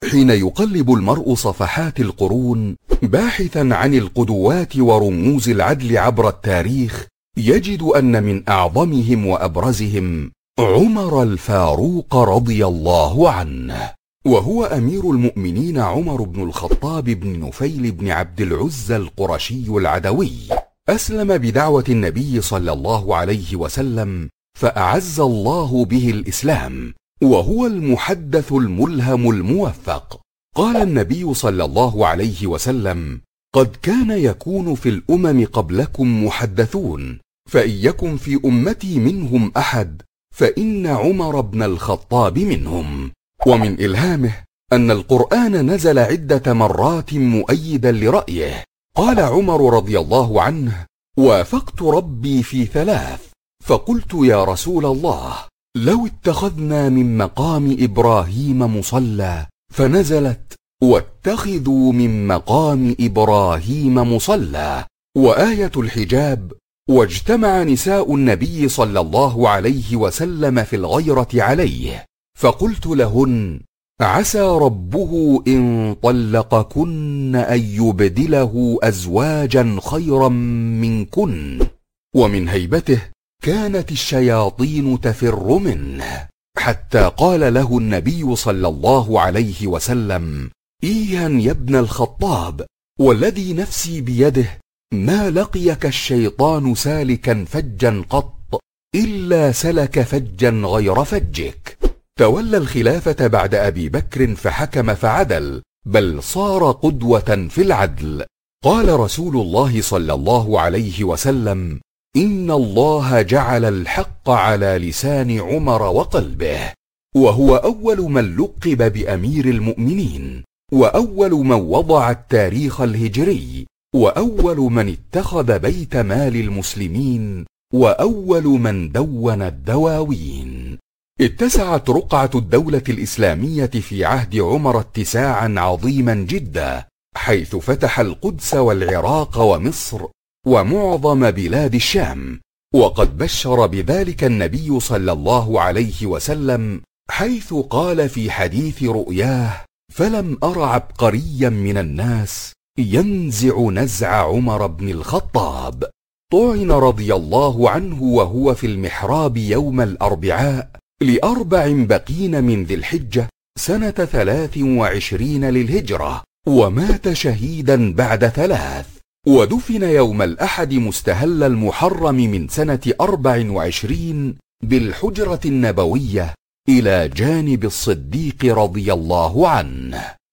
حين يقلب المرء صفحات القرون باحثا عن القدوات ورموز العدل عبر التاريخ، يجد أن من أعظمهم وأبرزهم عمر الفاروق رضي الله عنه، وهو أمير المؤمنين عمر بن الخطاب بن نفيل بن عبد العزى القرشي العدوي. أسلم بدعوة النبي صلى الله عليه وسلم، فأعز الله به الإسلام، وهو المحدث الملهم الموفق. قال النبي صلى الله عليه وسلم: قد كان يكون في الأمم قبلكم محدثون، فإن يكن في أمتي منهم أحد فإن عمر بن الخطاب منهم. ومن إلهامه أن القرآن نزل عدة مرات مؤيدا لرأيه. قال عمر رضي الله عنه: وافقت ربي في 3، فقلت يا رسول الله لو اتخذنا من مقام إبراهيم مصلى، فنزلت: واتخذوا من مقام إبراهيم مصلى، وآية الحجاب: واجتمع نساء النبي صلى الله عليه وسلم في الغيرة عليه، فقلت لهن: عسى ربه إن طلقكن أن يبدله أزواجا خيرا منكن. ومن هيبته كانت الشياطين تفر منه، حتى قال له النبي صلى الله عليه وسلم: إيها يا ابن الخطاب، والذي نفسي بيده ما لقيك الشيطان سالكا فجا قط إلا سلك فجا غير فجك. تولى الخلافة بعد أبي بكر فحكم فعدل، بل صار قدوة في العدل. قال رسول الله صلى الله عليه وسلم: إن الله جعل الحق على لسان عمر وقلبه، وهو أول من لقب بأمير المؤمنين، وأول من وضع التاريخ الهجري، وأول من اتخذ بيت مال المسلمين، وأول من دون الدواوين. اتسعت رقعة الدولة الإسلامية في عهد عمر اتساعا عظيما جدا، حيث فتح القدس والعراق ومصر ومعظم بلاد الشام. وقد بشر بذلك النبي صلى الله عليه وسلم، حيث قال في حديث رؤياه: فلم أر عبقريا من الناس ينزع نزع عمر بن الخطاب. طعن رضي الله عنه وهو في المحراب يوم الأربعاء ل4 بقين من ذي الحجة سنة 23 للهجرة، ومات شهيدا بعد 3، ودفن يوم الأحد مستهل المحرم من سنة 24 بالحجرة النبوية إلى جانب الصديق رضي الله عنه.